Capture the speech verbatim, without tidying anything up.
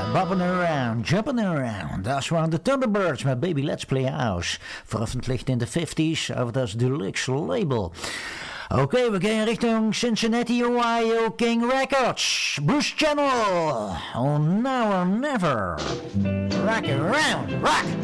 Bobbing around, jumping around. Dat waren de Thunderbirds met Baby Let's Play House. Veröffentlicht in de fifties over dat Deluxe label. Oké, okay, we gaan richting Cincinnati, Ohio, King Records. Bruce Channel. Oh, now or never. Rock around, rock.